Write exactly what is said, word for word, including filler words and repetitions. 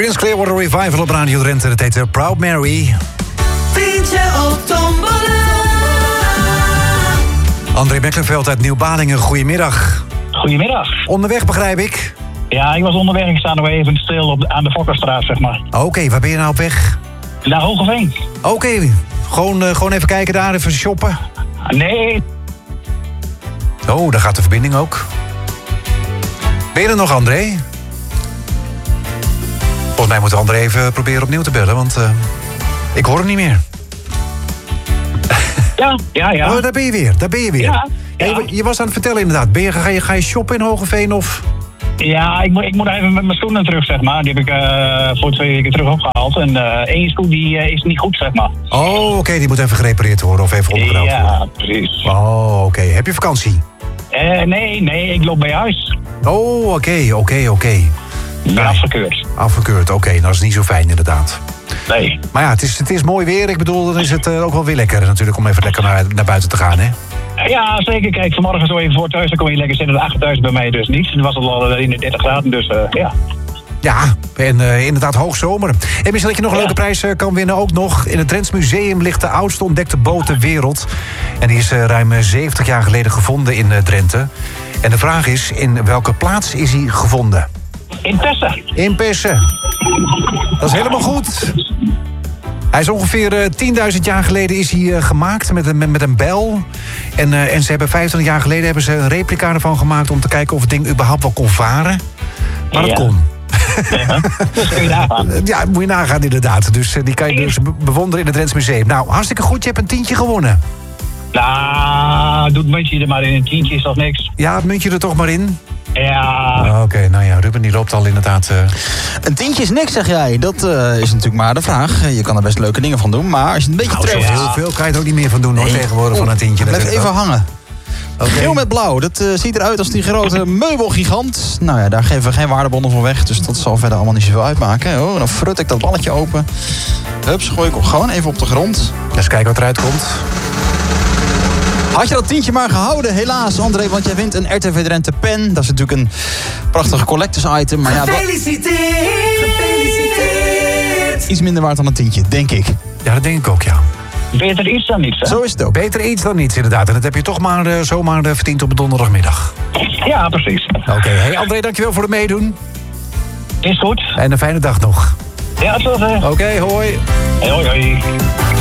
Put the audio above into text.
Creedence Clearwater Revival op Radio Drenthe. Dat heet uh, Proud Mary. Vind je op Tombola. André Bekkerveld uit Nieuw-Balingen, goedemiddag. Goedemiddag. Onderweg, begrijp ik? Ja, ik was onderweg. Ik sta nog even stil op de, aan de Fokkerstraat, zeg maar. Oké, okay, waar ben je nou op weg? Naar Hogeveen. Oké, okay. gewoon, uh, gewoon even kijken daar, even shoppen? Nee. Oh, daar gaat de verbinding ook. Ben je er nog, André? Volgens mij moet André even proberen opnieuw te bellen, want uh, ik hoor hem niet meer. Ja, ja, ja. Oh, daar ben je weer, daar ben je weer. Ja, ja. ja. Je, je was aan het vertellen inderdaad. Ben je, ga, je, ga je shoppen in Hogeveen of... Ja, ik moet, ik moet even met mijn schoenen terug, zeg maar. Die heb ik uh, voor twee weken terug opgehaald. En uh, één schoen die uh, is niet goed, zeg maar. Oh, oké, okay, die moet even gerepareerd worden of even onderhoud worden. Ja, precies. Oh, oké. Okay. Heb je vakantie? Uh, nee, nee, ik loop bij huis. Oh, oké, okay, oké, okay, oké. Okay. Nee. Afgekeurd. Afgekeurd, oké. Okay. Nou, dat is niet zo fijn inderdaad. Nee. Maar ja, het is, het is mooi weer. Ik bedoel, dan is het uh, ook wel weer lekker natuurlijk om even lekker naar, naar buiten te gaan, hè? Ja, zeker. Kijk, vanmorgen zo even voor thuis, dan kon je lekker zitten. Achter thuis bij mij dus niet. Het was al in de dertig graden, dus uh, ja. Ja, en uh, inderdaad hoogzomer. En misschien dat je nog een ja. leuke prijs uh, kan winnen ook nog. In het Drents Museum ligt de oudste ontdekte boot ter wereld. En die is uh, ruim zeventig jaar geleden gevonden in uh, Drenthe. En de vraag is, in welke plaats is hij gevonden? In Pessen. In Pessen. Dat is helemaal goed. Hij is ongeveer uh, tienduizend jaar geleden is hij uh, gemaakt met een, met, met een bel. En, uh, en ze hebben vijfentwintig jaar geleden hebben ze een replica ervan gemaakt... om te kijken of het ding überhaupt wel kon varen. Maar ja. dat kon. Ja, dus kun je nagaan. Ja, moet je nagaan inderdaad. Dus uh, die kan je dus bewonderen in het Drents Museum. Nou, hartstikke goed, je hebt een tientje gewonnen. Nou, doe het muntje er maar in. Een tientje is toch niks? Ja, het muntje er toch maar in. Ja. Oké, okay, nou ja, Ruben die loopt al inderdaad... Uh... Een tientje is niks, zeg jij. Dat uh, is natuurlijk maar de vraag. Je kan er best leuke dingen van doen, maar als je het een beetje nou, treft... Heel veel kan je er ook niet meer van doen, hoor, nee. tegenwoordig oh, van een tientje. Blijf even hangen. Okay. Geel met blauw, dat uh, ziet eruit als die grote meubelgigant. Nou ja, daar geven we geen waardebonnen voor weg, dus dat zal verder allemaal niet zoveel uitmaken. Oh, dan frut ik dat balletje open. Hups, gooi ik gewoon even op de grond. Eens kijken wat eruit komt. Had je dat tientje maar gehouden, helaas, André, want jij wint een R T V Drenthe pen. Dat is natuurlijk een prachtige collectors item. Maar ja, gefeliciteerd, gefeliciteerd. Iets minder waard dan een tientje, denk ik. Ja, dat denk ik ook, ja. Beter iets dan niets, hè? Zo is het ook. Beter iets dan niets, inderdaad. En dat heb je toch maar uh, zomaar uh, verdiend op een donderdagmiddag. Ja, precies. Oké, okay. Hey André, dankjewel voor het meedoen. Is goed. En een fijne dag nog. Ja, hetzelfde. Oké, okay, hoi. Hey, hoi, hoi.